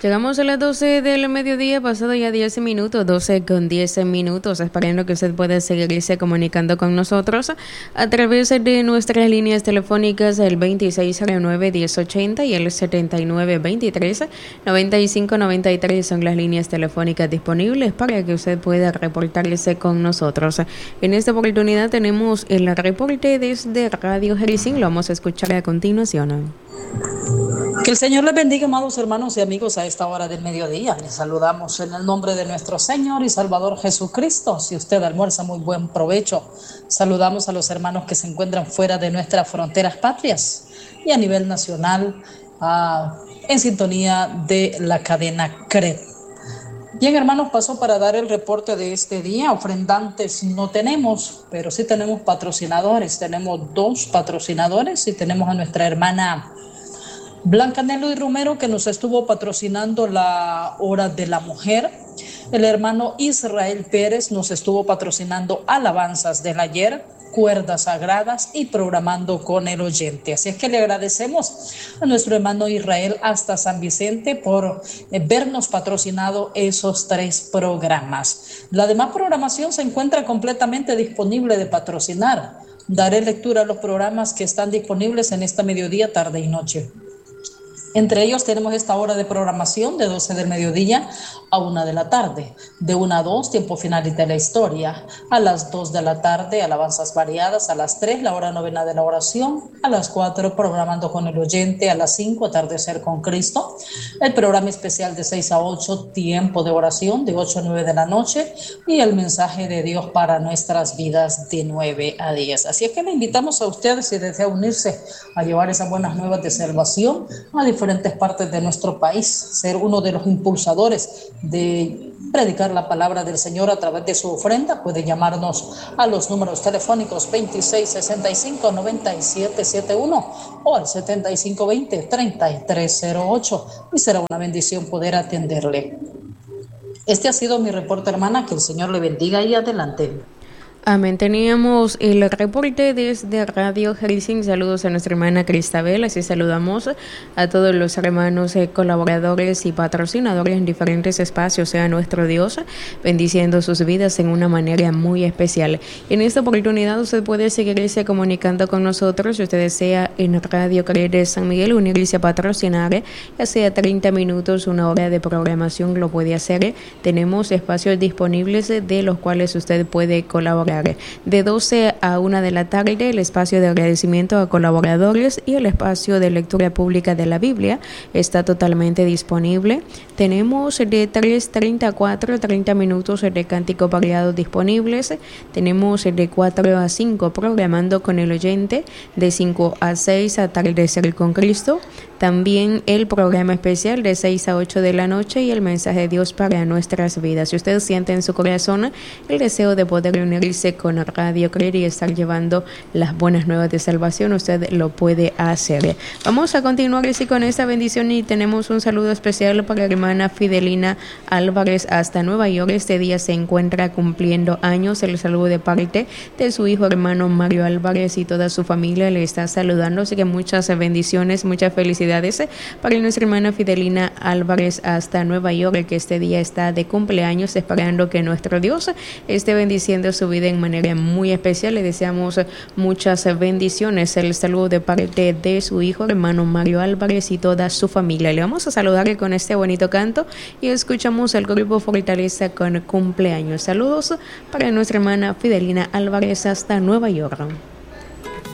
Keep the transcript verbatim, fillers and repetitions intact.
Llegamos a las doce del mediodía, pasado ya diez minutos, doce con diez minutos, esperando que usted pueda seguirse comunicando con nosotros a través de nuestras líneas telefónicas, el veintiséis cero nueve, diez ochenta y el setenta y nueve veintitrés, noventa y cinco noventa y tres son las líneas telefónicas disponibles para que usted pueda reportarse con nosotros. En esta oportunidad tenemos el reporte desde Radio Jericín, lo vamos a escuchar a continuación. Que el Señor les bendiga, amados hermanos y amigos, a esta hora del mediodía. Les saludamos en el nombre de nuestro Señor y Salvador Jesucristo. Si usted almuerza, muy buen provecho. Saludamos a los hermanos que se encuentran fuera de nuestras fronteras patrias y a nivel nacional, uh, en sintonía de la cadena C R E D. Bien, hermanos, paso para dar el reporte de este día. Ofrendantes no tenemos, pero sí tenemos patrocinadores. Tenemos dos patrocinadores y tenemos a nuestra hermana Blanca Nelo y Romero, que nos estuvo patrocinando la Hora de la Mujer. El hermano Israel Pérez nos estuvo patrocinando Alabanzas del Ayer, Cuerdas Sagradas y Programando con el Oyente. Así es que le agradecemos a nuestro hermano Israel hasta San Vicente por eh, vernos patrocinado esos tres programas. La demás programación se encuentra completamente disponible de patrocinar. Daré lectura a los programas que están disponibles en esta mediodía, tarde y noche. Entre ellos tenemos esta hora de programación de doce del mediodía a una de la tarde, de una a dos, tiempo final y de la historia, a las dos de la tarde, alabanzas variadas, a las tres, la hora novena de la oración, a las cuatro, programando con el oyente, a las cinco, atardecer con Cristo, el programa especial de seis a ocho, tiempo de oración, de ocho a nueve de la noche, y el mensaje de Dios para nuestras vidas de nueve a diez. Así es que le invitamos a ustedes, si desea unirse a llevar esas buenas nuevas de salvación a diferentes partes de nuestro país, ser uno de los impulsadores de predicar la palabra del Señor a través de su ofrenda, puede llamarnos a los números telefónicos veintiséis sesenta y cinco noventa y siete setenta y uno o al setenta y cinco veinte treinta y tres cero ocho, y será una bendición poder atenderle. Este ha sido mi reporte, hermana, que el Señor le bendiga y adelante. Amén. Teníamos el reporte desde Radio Jericín. Saludos a nuestra hermana Cristabel. Así saludamos a todos los hermanos eh, colaboradores y patrocinadores en diferentes espacios. Sea nuestro Dios bendiciendo sus vidas en una manera muy especial. En esta oportunidad usted puede seguirse comunicando con nosotros. Si usted desea en Radio C R E D San Miguel unirse a patrocinar, ya sea treinta minutos, una hora de programación, lo puede hacer. Tenemos espacios disponibles de los cuales usted puede colaborar. De doce a una de la tarde, el espacio de agradecimiento a colaboradores y el espacio de lectura pública de la Biblia está totalmente disponible. Tenemos de tres treinta a cuatro, treinta minutos de cántico variado disponibles. Tenemos de cuatro a cinco programando con el oyente, de cinco a seis atardecer con Cristo. También el programa especial de seis a ocho de la noche y el mensaje de Dios para nuestras vidas. Si usted siente en su corazón el deseo de poder unirse con Radio C R E D y estar llevando las buenas nuevas de salvación, usted lo puede hacer. Vamos a continuar así con esta bendición y tenemos un saludo especial para la hermana Fidelina Álvarez hasta Nueva York. Este día se encuentra cumpliendo años. El saludo de parte de su hijo hermano Mario Álvarez y toda su familia le está saludando, así que muchas bendiciones, muchas felicidades para nuestra hermana Fidelina Álvarez hasta Nueva York, que este día está de cumpleaños, esperando que nuestro Dios esté bendiciendo su vida en manera muy especial. Le deseamos muchas bendiciones. El saludo de parte de su hijo hermano Mario Álvarez y toda su familia. Le vamos a saludar con este bonito canto y escuchamos al grupo Fortaleza con cumpleaños. Saludos para nuestra hermana Fidelina Álvarez hasta Nueva York.